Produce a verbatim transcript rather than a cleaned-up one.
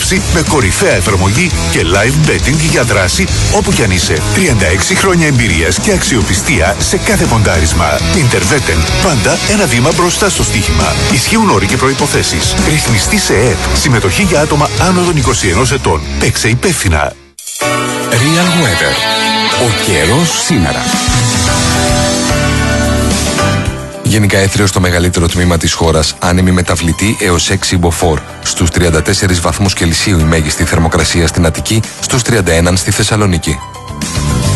απόλαυση με κορυφαία εφαρμογή και live betting για δράση όπου κι αν είσαι. τριάντα έξι χρόνια εμπειρίας και αξιοπιστία σε κάθε ποντάρισμα. Ιντερβέτεν. Πάντα ένα βήμα μπροστά στο στοίχημα. Ισχύουν όροι και προϋποθέσεις. Ρυθμιστή σε ΕΕΠ. Συμμετοχή για άτομα άνω των είκοσι ενός ετών. Παίξε υπεύθυνα. Real Weather. Ο καιρός σήμερα. Γενικά έθριο στο μεγαλύτερο τμήμα της χώρας, άνεμη μεταβλητή έως έξι μποφόρ. Στους τριάντα τέσσερις βαθμούς Κελσίου η μέγιστη θερμοκρασία στην Αττική, στους τριάντα ένα στη Θεσσαλονίκη.